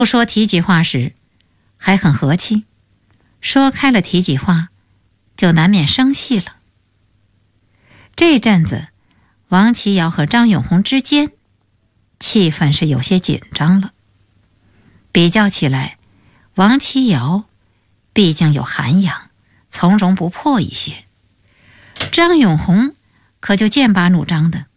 不说提及话时还很和气，说开了提及话就难免生气了。这阵子王琦尧和张永红之间气氛是有些紧张了。比较起来，王琦尧毕竟有涵养，从容不迫一些，张永红可就剑拔弩张的，